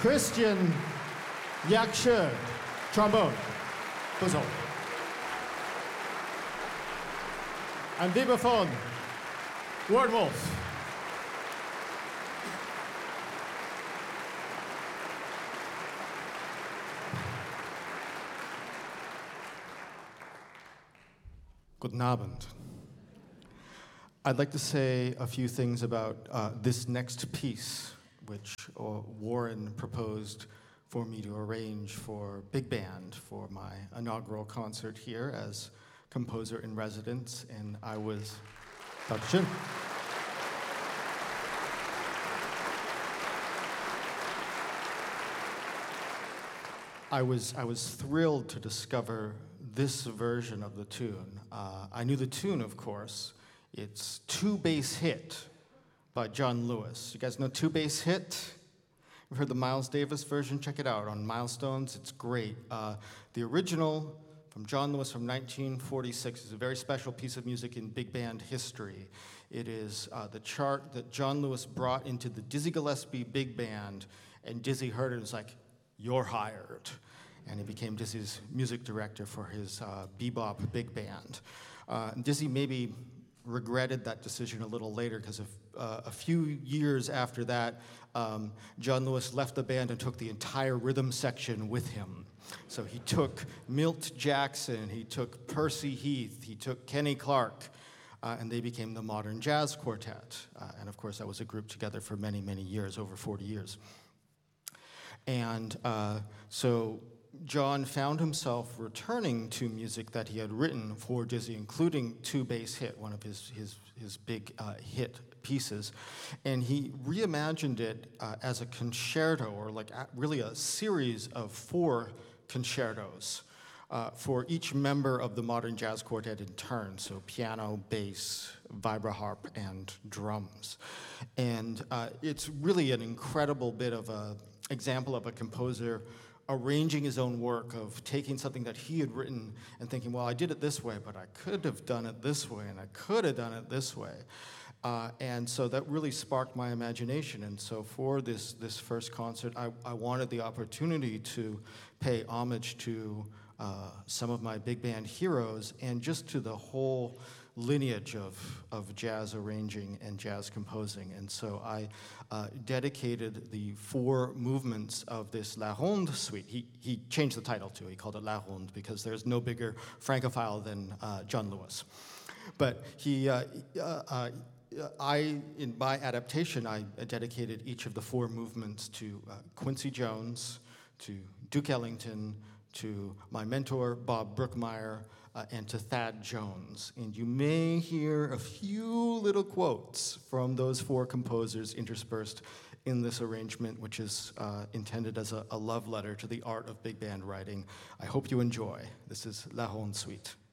Christian Yakshe, trombone. Bozo. And vibraphone, Ward Wolf. Guten Abend. I'd like to say a few things about this next piece, which Warren proposed for me to arrange for big band for my inaugural concert here as composer in residence, and I was Dankeschön. I was thrilled to discover this version of the tune. I knew the tune, of course. It's Two Bass Hit by John Lewis. You guys know Two Bass Hit? You've heard the Miles Davis version? Check it out on Milestones. It's great. The original from John Lewis from 1946 is a very special piece of music in big band history. It is the chart that John Lewis brought into the Dizzy Gillespie Big Band, and Dizzy heard it and was like, "You're hired." And he became Dizzy's music director for his bebop big band. Dizzy maybe regretted that decision a little later because a few years after that, John Lewis left the band and took the entire rhythm section with him. So he took Milt Jackson, he took Percy Heath, he took Kenny Clark, and they became the Modern Jazz Quartet. And of course, that was a group together for many, many years, over 40 years. And so John found himself returning to music that he had written for Dizzy, including Two Bass Hit, one of his big hit pieces. And he reimagined it as a concerto, or like really a series of 4 concertos for each member of the Modern Jazz Quartet in turn, so piano, bass, vibraharp, and drums. And it's really an incredible bit of an example of a composer arranging his own work, of taking something that he had written and thinking, well, I did it this way, but I could have done it this way, and I could have done it this way. And so that really sparked my imagination. And so for this first concert, I wanted the opportunity to pay homage to some of my big band heroes and just to the whole lineage of jazz arranging and jazz composing. And so I dedicated the 4 movements of this La Ronde suite. He changed the title too. He called it La Ronde because there's no bigger Francophile than John Lewis. But in my adaptation, I dedicated each of the 4 movements to Quincy Jones, to Duke Ellington, to my mentor, Bob Brookmeyer, and to Thad Jones. And you may hear a few little quotes from those 4 composers interspersed in this arrangement, which is intended as a love letter to the art of big band writing. I hope you enjoy. This is La Ronde Suite.